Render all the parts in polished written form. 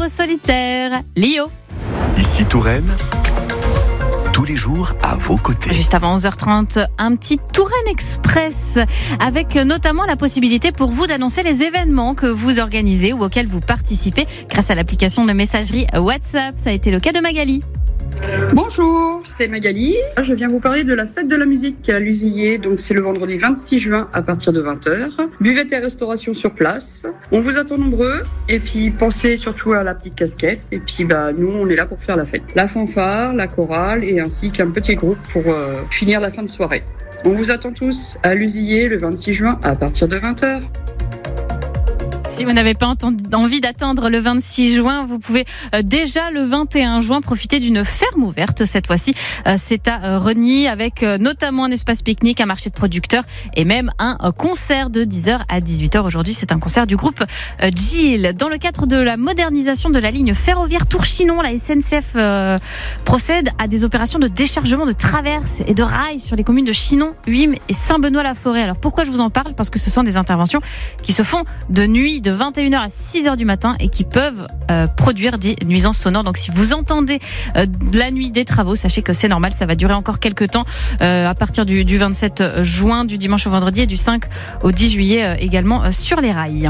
oiseau solitaire, Lio. Ici Touraine, tous les jours à vos côtés. Juste avant 11h30, un petit Touraine Express avec notamment la possibilité pour vous d'annoncer les événements que vous organisez ou auxquels vous participez grâce à l'application de messagerie WhatsApp. Ça a été le cas de Magali. Bonjour, c'est Magali. Je viens vous parler de la fête de la musique à Lusillier. Donc c'est le vendredi 26 juin à partir de 20h. Buvette et restauration sur place. On vous attend nombreux. Et puis pensez surtout à la petite casquette. Et puis nous on est là pour faire la fête. La fanfare, la chorale et ainsi qu'un petit groupe pour finir la fin de soirée. On vous attend tous à Lusillier le 26 juin à partir de 20h. Si vous n'avez pas envie d'attendre le 26 juin, vous pouvez déjà le 21 juin profiter d'une ferme ouverte. Cette fois-ci, c'est à Reny avec notamment un espace pique-nique, un marché de producteurs et même un concert de 10h à 18h. Aujourd'hui, c'est un concert du groupe Gill. Dans le cadre de la modernisation de la ligne ferroviaire Tours-Chinon, la SNCF procède à des opérations de déchargement de traverses et de rails sur les communes de Chinon, Huim et Saint-Benoît-la-Forêt. Alors pourquoi je vous en parle ? Parce que ce sont des interventions qui se font de nuit, de 21h à 6h du matin et qui peuvent produire des nuisances sonores. Donc si vous entendez la nuit des travaux, sachez que c'est normal, ça va durer encore quelques temps à partir du 27 juin, du dimanche au vendredi et du 5 au 10 juillet également sur les rails.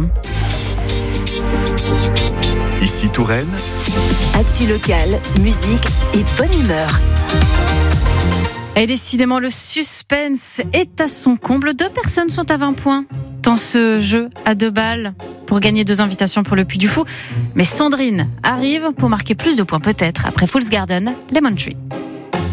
Ici Touraine, actu locale, musique et bonne humeur. Et décidément, le suspense est à son comble. 2 personnes sont à 20 points dans ce jeu à 2 balles pour gagner 2 invitations pour le Puy du Fou. Mais Sandrine arrive pour marquer plus de points peut-être après Fool's Garden, Lemon Tree.